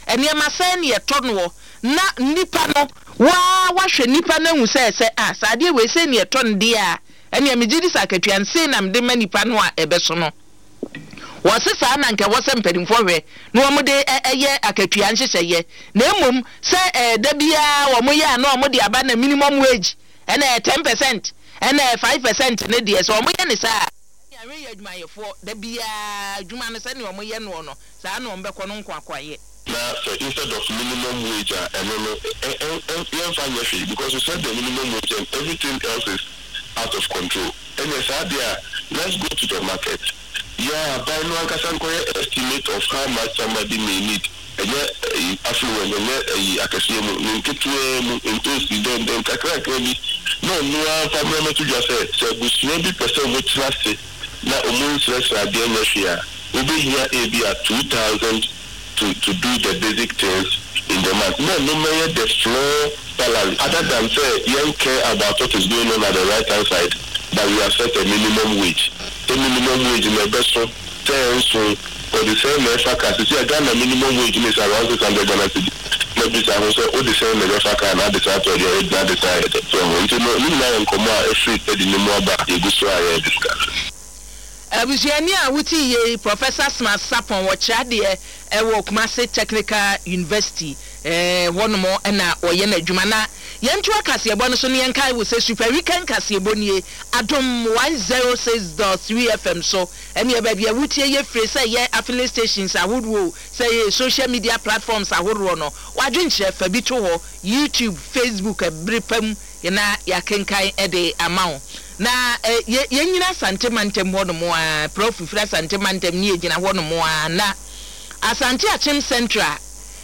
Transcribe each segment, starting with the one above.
enema se ne yeto no na nipa no wa hwe nipa na hu se saade we se ne yeto nde a ene megidi sakatwa nse na mde ma nipa no a ebeso no wose sa na nke wose mpadimfo hwe no wo de eye akatua nhyehyeye na emom se da bia wo mo ya na wo de aba na minimum wage ene 10% ene 5% ne de so wo ye ne sa ya we ya adwumayefo da bia adwuma no se ne wo mo ye no sa na wo mbekọ no nkwa kwaye now instead of minimum wage because you said the minimum wage and everything else is out of control. And yes, let's go to the market. Yeah, by no one can estimate of how much somebody may need. And yet, affluent, and yet, I can see them no, family to just say, so maybe percent which last say, now almost less at the end of year. We'll be here maybe at 2,000 to do the basic things in the month. No matter the floor salary. Other than say, you don't care about what is going on at the right hand side, that we have set a minimum wage. The minimum wage in the best one, so for the same effort, you see, again, the minimum wage is around 600 Ghana cedi. Maybe I will say, all the same effort can add the side to the head, not the side. So, you know, you know, come out every day in the more about a good story discuss. Abusiani a wuti ye Professor Smart Sapon wacha de ewo Kumasi Technical University wonomo na oye na adwuma na yentu akase ebo no so ne yenkai wo se super weekend kase ebo nie adom 106.3 FM so ene e ba bia wuti ye free say ye affiliate stations awodo say social media platforms awodo no wadwenche fa bi to ho YouTube Facebook brepam na yakenkai ede amount na yenyina santemantem ho no mo a prof fira santemantem ni egina ho no mo a na asante achim central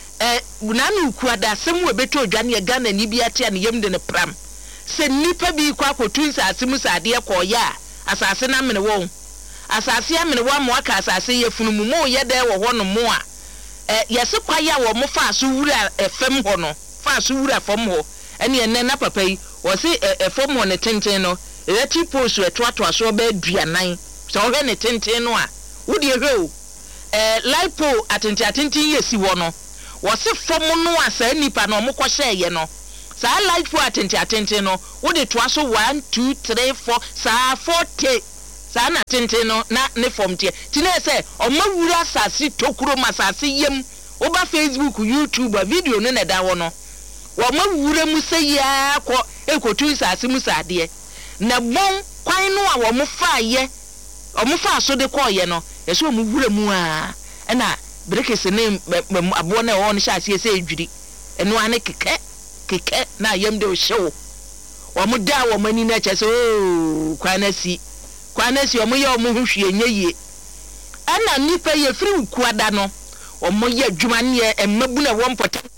nanu kuada sem we beto odwane ye Ghana ni bia tia ne yem de ne pram se nipa bi kwa kotu nsase sade ko ya asase na mene won asase amene wo mo aka asase ye funum mo ye de wo ho no mo a yese kwa ya wo mo fa so wura efem ho no fa so wura fam ho ene ene na papa yi wo se efom ho ne tenten no eti post etoato aso ba duanan so ho ne tenten no a wo de hwe o lipo atenti yesi wo no wo se fom no asa nipa no mo kwo hye ye no sa lipo atenti no wo de to aso 1 2 3 4 sa 40 sa na tenten no na ne fom tie ti na se o ma wura sase tokuro masase yem wo ba Facebook YouTube video no na da wo no wo ma wura mu se ya ko ekotu sase mu sade na bon kwan no a wo mo fa ye o mo fa so de ko ye no yeso mo wura mu a na brekese ne abo na wo no sha se edwiri eno ane keke na yem de o hyew wo mo da wo mani na che so kwanasi o mo ye o mo hwie nyeye ana nipa ye firi kuada no o mo ye adwuma ne e mabu na wo mpota